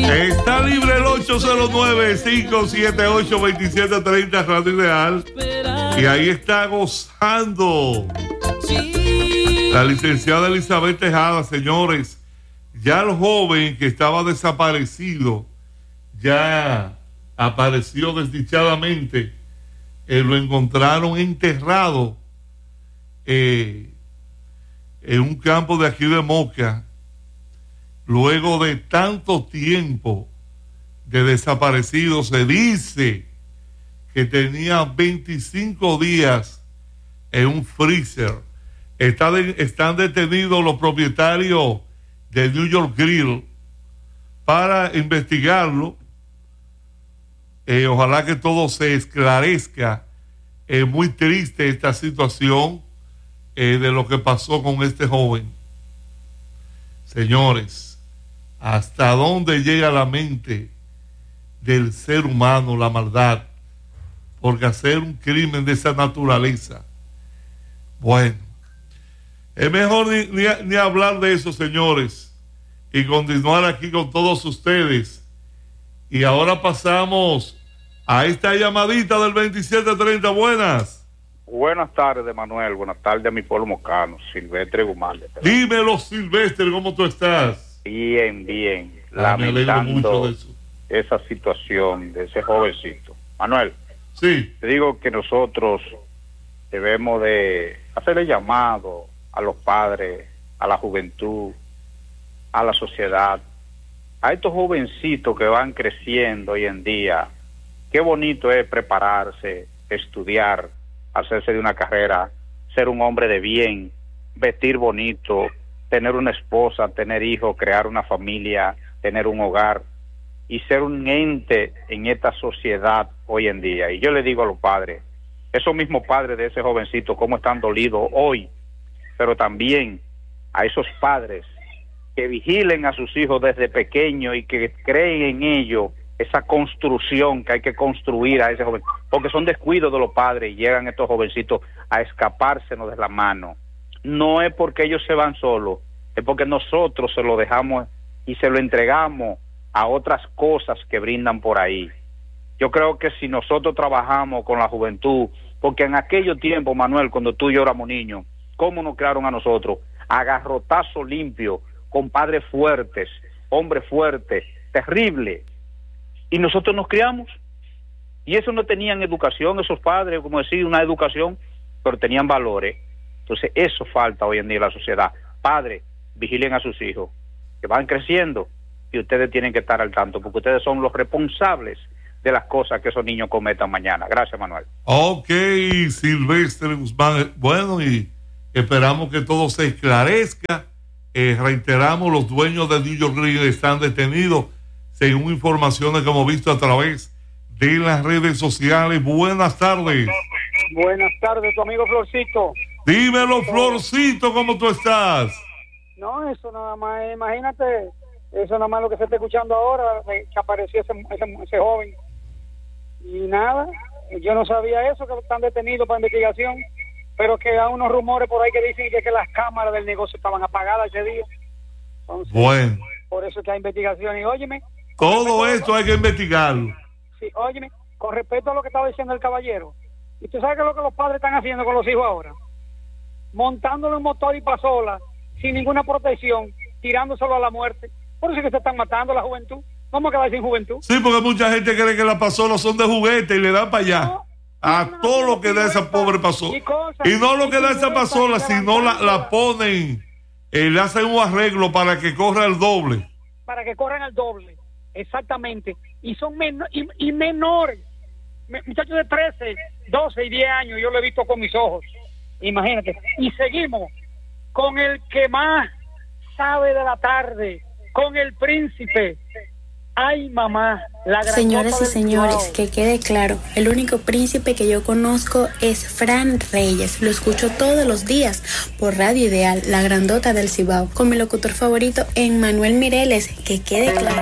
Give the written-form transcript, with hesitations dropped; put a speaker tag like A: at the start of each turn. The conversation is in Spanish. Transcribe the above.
A: Está libre el 809-578-2730 Radio Ideal. Y ahí está gozando la licenciada Elizabeth Tejada, señores. Ya el joven que estaba desaparecido ya apareció desdichadamente. Lo encontraron enterrado en un campo de aquí de Moca, luego de tanto tiempo de desaparecido. Se dice que tenía 25 días en un freezer. Están detenidos los propietarios de New York Grill para investigarlo. Ojalá que todo se esclarezca. Es muy triste esta situación de lo que pasó con este joven. Señores, ¿hasta dónde llega la mente del ser humano la maldad? Porque hacer un crimen de esa naturaleza, bueno, es mejor ni hablar de eso, señores, y continuar aquí con todos ustedes. Y ahora pasamos a esta llamadita del 2730. Buenas.
B: Buenas tardes, Manuel. Buenas tardes a mi pueblo mocano, Silvestre Guzmán.
A: Dímelo, Silvestre, ¿cómo tú estás?
B: Bien, bien.
A: Me alegro mucho de eso.
B: Esa situación de ese jovencito. Manuel,
A: sí,
B: te digo que nosotros debemos de hacerle llamado a los padres, a la juventud, a la sociedad, a estos jovencitos que van creciendo hoy en día. Qué bonito es prepararse, estudiar, hacerse de una carrera, ser un hombre de bien, vestir bonito, tener una esposa, tener hijos, crear una familia, tener un hogar y ser un ente en esta sociedad hoy en día. Y yo le digo a los padres, esos mismos padres de ese jovencito, cómo están dolidos hoy, pero también a esos padres que vigilen a sus hijos desde pequeños y que creen en ellos esa construcción que hay que construir a ese joven, porque son descuidos de los padres y llegan estos jovencitos a escapársenos de la mano. No es porque ellos se van solos, es porque nosotros se lo dejamos y se lo entregamos a otras cosas que brindan por ahí. Yo creo que si nosotros trabajamos con la juventud, porque en aquellos tiempos, Manuel, cuando tú y yo éramos niños, ¿cómo nos crearon a nosotros? A garrotazo limpio, con padres fuertes, hombres fuertes, terrible. Y nosotros nos criamos. Y eso no tenían educación, esos padres, como decir, una educación, pero tenían valores. Entonces, eso falta hoy en día en la sociedad. Padres, vigilen a sus hijos, que van creciendo, y ustedes tienen que estar al tanto, porque ustedes son los responsables de las cosas que esos niños cometan mañana. Gracias, Manuel.
A: Ok, Silvestre Guzmán. Bueno, y esperamos que todo se esclarezca. Reiteramos, los dueños de New York Grill están detenidos, según informaciones que hemos visto a través de las redes sociales. Buenas tardes.
C: Buenas tardes, tu amigo Florcito.
A: Dímelo, Florcito, ¿cómo tú estás?
C: No, eso nada más, imagínate, eso nada más lo que se está escuchando ahora, que apareció ese joven. Y nada, yo no sabía eso, que están detenidos para investigación, pero que hay unos rumores por ahí que dicen que las cámaras del negocio estaban apagadas ese día. Entonces,
A: bueno,
C: por eso que hay investigación. Y óyeme,
A: todo esto hay que investigarlo.
C: Sí, óyeme, con respecto a lo que estaba diciendo el caballero, ¿y tú sabes qué es lo que los padres están haciendo con los hijos ahora? Montándole un motor y pasola, sin ninguna protección, tirándoselo a la muerte. Por eso es que se están matando a la juventud. Vamos a quedar sin juventud.
A: Sí, porque mucha gente cree que las pasolas son de juguete y le dan para allá.
C: No,
A: a todo lo que da esa pobre pasola. Y no lo que da esa pasola, sino la ponen, le hacen un arreglo para que corra el doble.
C: Para que corran al doble, exactamente. Y son menores, muchachos de 13, 12 y 10 años, yo lo he visto con mis ojos. Imagínate. Y seguimos con el que más sabe de la tarde, con el príncipe. Ay, mamá, la gran.
D: Señoras y señores, que quede claro, el único príncipe que yo conozco es Fran Reyes. Lo escucho todos los días por Radio Ideal, la grandota del Cibao, con mi locutor favorito, Emmanuel Mireles. Que quede claro.